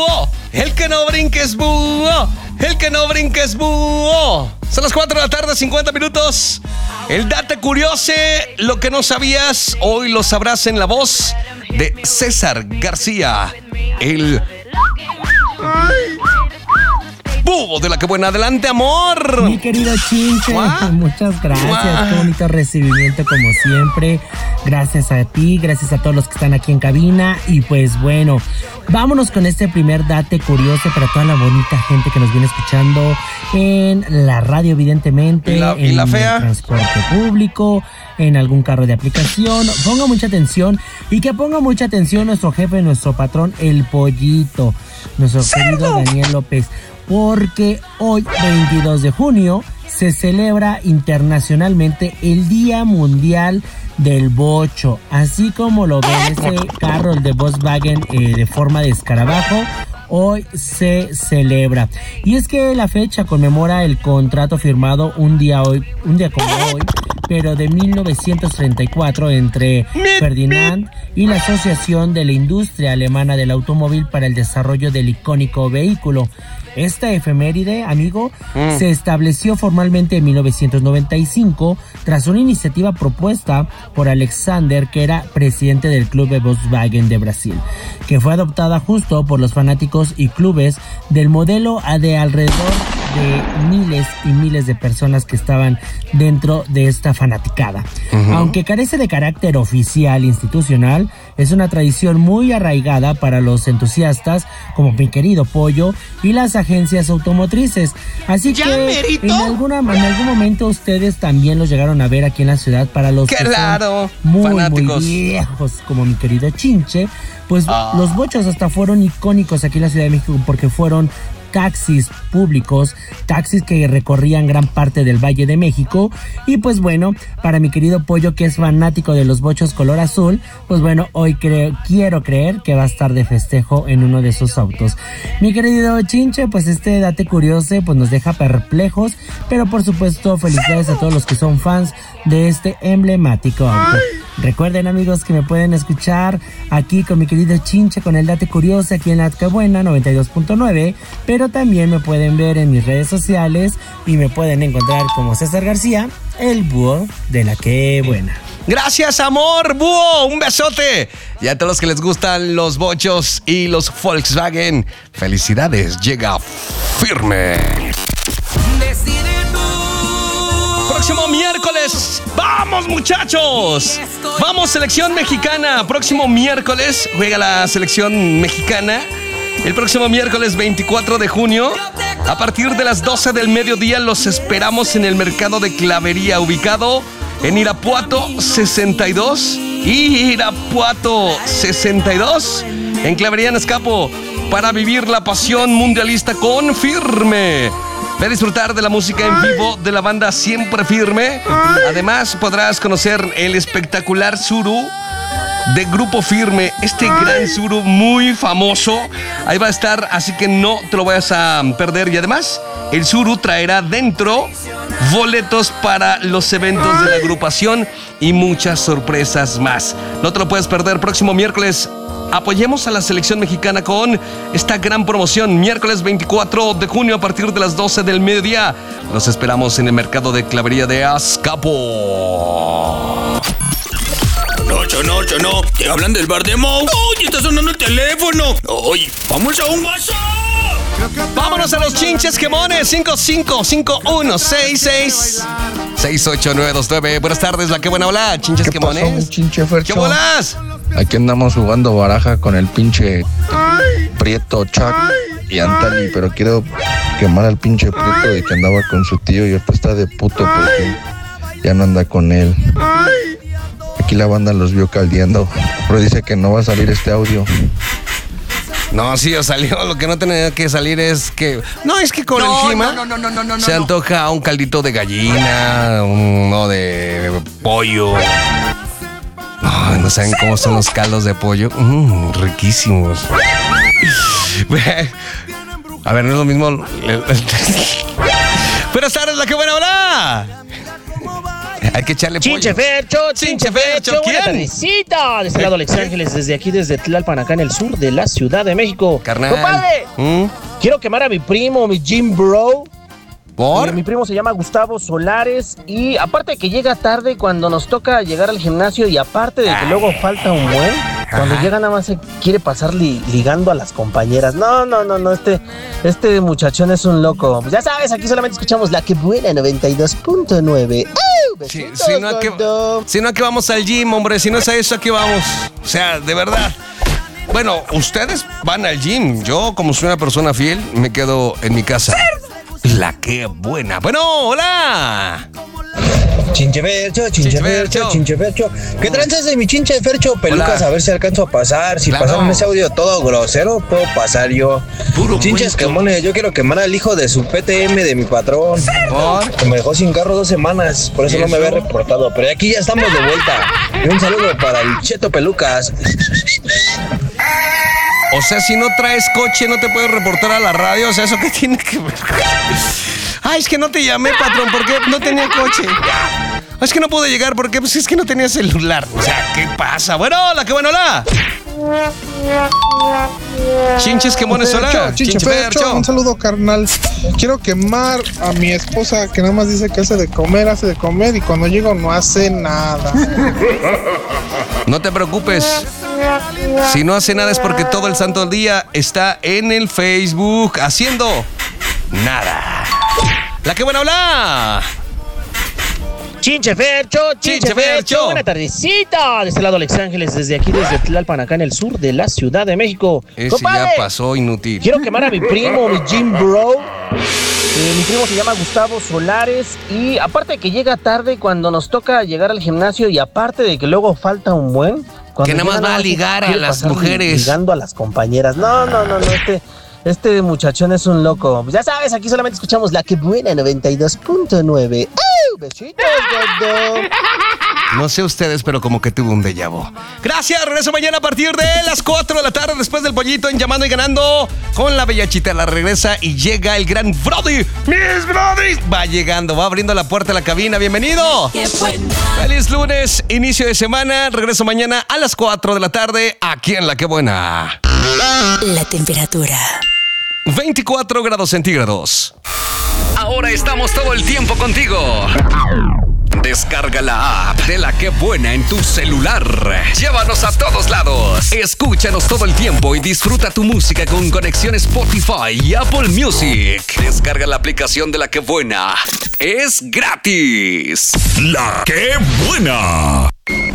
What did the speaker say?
El que no brinque es búho. El que no brinque es búho. Son las 4 de la tarde, 50 minutos. El Date Curiose, lo que no sabías, hoy lo sabrás en la voz de César García, el búho de la que buena. Adelante, amor. Mi querido Chinche, muchas gracias. Qué bonito recibimiento como siempre. Gracias a ti, gracias a todos los que están aquí en cabina. Y pues bueno, vámonos con este primer Date Curioso para toda la bonita gente que nos viene escuchando en la radio, evidentemente. ¿Y la fea? En el transporte público, en algún carro de aplicación. Ponga mucha atención y que ponga mucha atención nuestro jefe, nuestro patrón, el Pollito, nuestro querido Daniel López. Porque hoy, 22 de junio, se celebra internacionalmente el Día Mundial del Bocho. Así como lo ven, ese carro, el de Volkswagen de forma de escarabajo, hoy se celebra. Y es que la fecha conmemora el contrato firmado un día como hoy, pero de 1934 entre Ferdinand y la Asociación de la Industria Alemana del Automóvil para el desarrollo del icónico vehículo. Esta efeméride, amigo, se estableció formalmente en 1995 tras una iniciativa propuesta por Alexander, que era presidente del club de Volkswagen de Brasil, que fue adoptada justo por los fanáticos y clubes del modelo de alrededor de miles y miles de personas que estaban dentro de esta fanaticada. Aunque carece de carácter oficial institucional, es una tradición muy arraigada para los entusiastas como mi querido Pollo y las agencias automotrices. Así que en algún momento ustedes también los llegaron a ver aquí en la ciudad. Para los que son muy viejos como mi querido Chinche, pues los bochos hasta fueron icónicos aquí en la Ciudad de México porque fueron taxis públicos, taxis que recorrían gran parte del Valle de México. Y pues bueno, para mi querido Pollo, que es fanático de los bochos color azul, pues bueno, hoy quiero creer que va a estar de festejo en uno de esos autos. Mi querido Chinche, pues este Date Curioso pues nos deja perplejos, pero por supuesto felicidades a todos los que son fans de este emblemático auto. Recuerden, amigos, que me pueden escuchar aquí con mi querido Chinche con el Date Curioso aquí en la que buena 92.9, pero también me pueden ver en mis redes sociales y me pueden encontrar como César García, el búho de la que buena. Gracias, amor, búho, un besote. Y a todos los que les gustan los bochos y los Volkswagen, felicidades, llega firme. Próximo miércoles, ¡vamos, muchachos! ¡Vamos, selección mexicana! Próximo miércoles juega la selección mexicana. El próximo miércoles 24 de junio, a partir de las 12 del mediodía, los esperamos en el mercado de Clavería, ubicado en Irapuato 62. Irapuato 62, en Clavería, en Azcapo, para vivir la pasión mundialista con Firme. Ve a disfrutar de la música en vivo de la banda Siempre Firme. Además, podrás conocer el espectacular Suru de Grupo Firme, este gran Suru muy famoso. Ahí va a estar, así que no te lo vayas a perder. Y además, el Suru traerá dentro boletos para los eventos de la agrupación y muchas sorpresas más. No te lo puedes perder. Próximo miércoles, apoyemos a la selección mexicana con esta gran promoción. Miércoles 24 de junio a partir de las 12 del mediodía. Los esperamos en el mercado de Clavería de Azcapo. No, te hablan del bar de Mau. ¡Oye, está sonando el teléfono! ¡Oye, vamos a un WhatsApp! Vámonos a los chinches quemones. 5551666892. Buenas tardes, la que buena. Hola, chinches quemones. ¿Qué pasó, chinche Fercho? ¿Qué bolas? Aquí andamos jugando baraja con el pinche Prieto, Chuck y Antali, pero quiero quemar al pinche Prieto de que andaba con su tío y ahorita está de puto porque ya no anda con él. Aquí la banda los vio caldeando, pero dice que no va a salir este audio. No, sí, salió. Lo que no tenía que salir es que... No, es que con el clima se antoja un caldito de gallina, uno de pollo. Ay, no saben cómo son los caldos de pollo. Riquísimos. A ver, no es lo mismo. Buenas tardes, la que buena. Hola. Hay que echarle pollo. Chinche Fercho, ¿quién? buena tardecita. De este lado Alex Ángeles, desde aquí, desde Tlalpan, acá en el sur de la Ciudad de México. Carnal. ¡Compadre! Quiero quemar a mi primo, mi gym bro. ¿Por? Mi primo se llama Gustavo Solares y aparte de que llega tarde cuando nos toca llegar al gimnasio y aparte de que luego falta un buen, cuando llega nada más se quiere pasar ligando a las compañeras. No, este muchachón es un loco. Pues ya sabes, aquí solamente escuchamos La Que Buena 92.9. Besitos, Si no, ¿a qué vamos al gym, hombre? Si no es a eso, ¿a qué vamos? O sea, de verdad. Bueno, ustedes van al gym. Yo, como soy una persona fiel, me quedo en mi casa. La Que Buena. Bueno, hola. Chinche Fercho. ¿Qué tranzas de mi Chinche Fercho? Pelucas, Hola. a ver si alcanzo a pasar. Si Claro. pasaron ese audio todo grosero, puedo pasar yo. Puro Chinches cuento. quemones, yo quiero quemar al hijo de su PTM de mi patrón. ¿Por? Que me dejó sin carro 2 semanas, por eso no me había reportado. Pero aquí ya estamos de vuelta. Y un saludo para el Cheto Pelucas. O sea, si no traes coche, no te puedes reportar a la radio. O sea, ¿eso qué tiene que ver? Ay, es que no te llamé, patrón, porque no tenía coche. Es que no pude llegar porque pues es que no tenía celular. O sea, ¿qué pasa? Bueno, La Que Buena, hola. Chinches quemones, hola. Chinche Fercho, un saludo, carnal. Quiero quemar a mi esposa que nada más dice que hace de comer y cuando llego no hace nada. No te preocupes. Si no hace nada es porque todo el santo día está en el Facebook haciendo nada. La Que Buena, hola. Chinche Fercho, buena tardecita. De este lado Alex Ángeles, desde aquí, desde Tlalpan, acá en el sur de la Ciudad de México. Ese ¡Compadre! ya pasó, inútil. Quiero quemar a mi primo, mi gym bro. Mi primo se llama Gustavo Solares y aparte de que llega tarde cuando nos toca llegar al gimnasio y aparte de que luego falta un buen, Que nada más va a ligar a las mujeres. Ligando a las compañeras. No, este muchachón es un loco. Pues ya sabes, aquí solamente escuchamos La Que Buena 92.9. Besitos, gordo. No sé ustedes, pero como que tuvo un déjà vu. Gracias, regreso mañana a partir de las 4 de la tarde después del pollito en Llamando y Ganando con la bellachita. La regresa y llega el gran Brody. ¡Mis Brody! Va llegando, va abriendo la puerta de la cabina. ¡Bienvenido! Qué buena. Feliz lunes, inicio de semana. Regreso mañana a las 4 de la tarde aquí en La Que Buena. La temperatura. 24 grados centígrados. Ahora estamos todo el tiempo contigo. Descarga la app de La Que Buena en tu celular. Llévanos a todos lados. Escúchanos todo el tiempo y disfruta tu música con conexión Spotify y Apple Music. Descarga la aplicación de La Que Buena. Es gratis. La Que Buena.